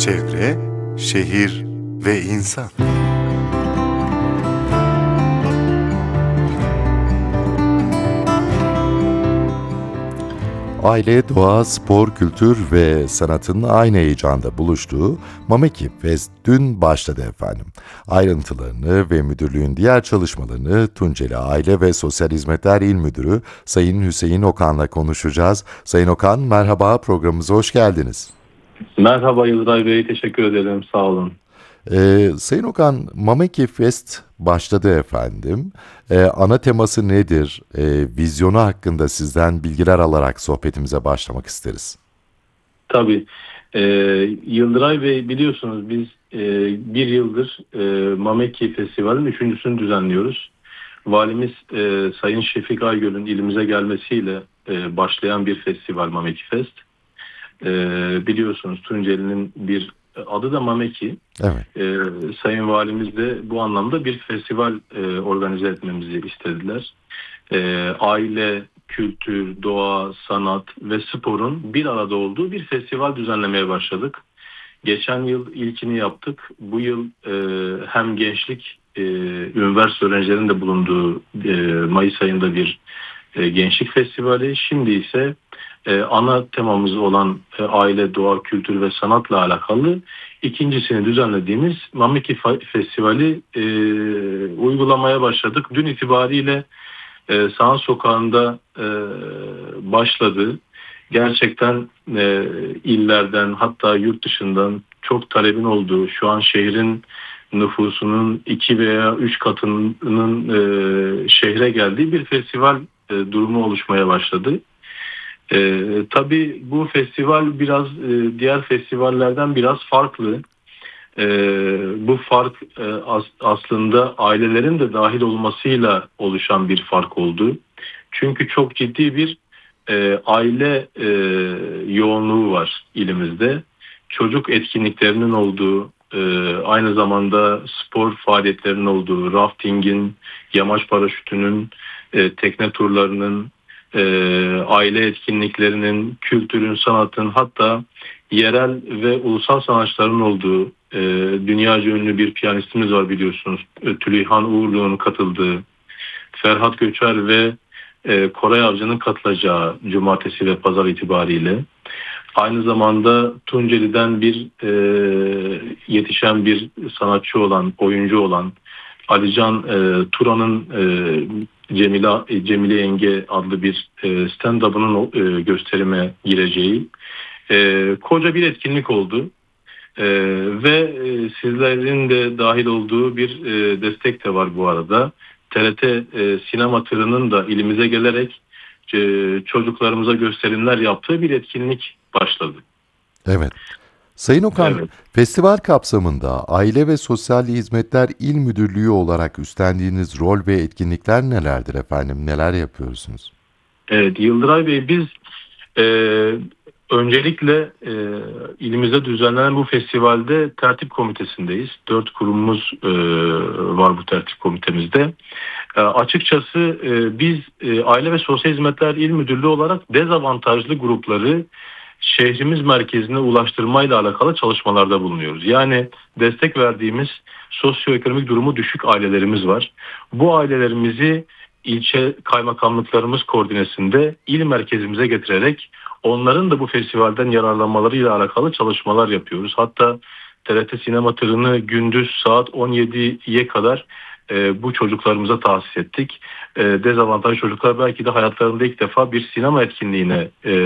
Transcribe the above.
çevre, şehir ve insan. Aile, doğa, spor, kültür ve sanatın aynı heyecanda buluştuğu Mameki Fest dün başladı efendim. Ayrıntılarını ve müdürlüğün diğer çalışmalarını Tunceli Aile ve Sosyal Hizmetler İl Müdürü Sayın Hüseyin Okan'la konuşacağız. Sayın Okan, merhaba, programımıza hoş geldiniz. Merhaba Yıldıray Bey, teşekkür ederim. Sağ olun. Sayın Okan, Mameki Fest başladı efendim. Ana teması nedir? Vizyonu hakkında sizden bilgiler alarak sohbetimize başlamak isteriz. Tabii, e, Yıldıray Bey biliyorsunuz biz bir yıldır Mameki Festivali'nin üçüncüsünü düzenliyoruz. Valimiz Sayın Şefik Aygöl'ün ilimize gelmesiyle başlayan bir festival Mameki Fest. Biliyorsunuz Tunceli'nin bir adı da Mameki. Evet, Sayın Valimiz de bu anlamda bir festival organize etmemizi istediler. Aile, kültür, doğa, sanat ve sporun bir arada olduğu bir festival düzenlemeye başladık. Geçen yıl ilkini yaptık. Bu yıl hem gençlik, üniversite öğrencilerinin de bulunduğu Mayıs ayında bir gençlik festivali. Şimdi ise ana temamız olan aile, doğa, kültür ve sanatla alakalı ikincisini düzenlediğimiz Mamiki Festivali uygulamaya başladık. Dün itibariyle Sanat Sokağı'nda başladı. Gerçekten illerden hatta yurt dışından çok talebin olduğu, şu an şehrin nüfusunun 2 veya 3 katının şehre geldiği bir festival durumu oluşmaya başladı. Tabii bu festival biraz diğer festivallerden biraz farklı. Bu fark aslında ailelerin de dahil olmasıyla oluşan bir fark oldu. Çünkü çok ciddi bir aile yoğunluğu var ilimizde. Çocuk etkinliklerinin olduğu, aynı zamanda spor faaliyetlerinin olduğu, raftingin, yamaç paraşütünün, tekne turlarının, aile etkinliklerinin, kültürün, sanatın hatta yerel ve ulusal sanatçıların olduğu dünyaca ünlü bir piyanistimiz var biliyorsunuz. Tüleyhan Uğurlu'nun katıldığı, Ferhat Göçer ve Koray Avcı'nın katılacağı cumartesi ve pazar itibariyle. Aynı zamanda Tunceli'den bir yetişen bir sanatçı olan, oyuncu olan Alican Turan'ın Cemile Yenge adlı bir stand-up'ının gösterime gireceği koca bir etkinlik oldu. Ve sizlerin de dahil olduğu bir destek de var bu arada. TRT sinema tırının da ilimize gelerek çocuklarımıza gösterimler yaptığı bir etkinlik başladı. evet. Sayın Okan, Evet. festival kapsamında Aile ve Sosyal Hizmetler İl Müdürlüğü olarak üstlendiğiniz rol ve etkinlikler nelerdir efendim? Neler yapıyorsunuz? Evet, Yıldıray Bey biz e, öncelikle ilimizde düzenlenen bu festivalde tertip komitesindeyiz. 4 kurumumuz var bu tertip komitemizde. Açıkçası biz Aile ve Sosyal Hizmetler İl Müdürlüğü olarak dezavantajlı grupları şehrimiz merkezine ulaştırmayla alakalı çalışmalarda bulunuyoruz. Yani destek verdiğimiz sosyoekonomik durumu düşük ailelerimiz var. Bu ailelerimizi ilçe kaymakamlıklarımız koordinesinde il merkezimize getirerek onların da bu festivalden yararlanmalarıyla alakalı çalışmalar yapıyoruz. Hatta TRT sinema tırını gündüz saat 17'ye kadar bu çocuklarımıza tahsis ettik. Dezavantajlı çocuklar belki de hayatlarında ilk defa bir sinema etkinliğine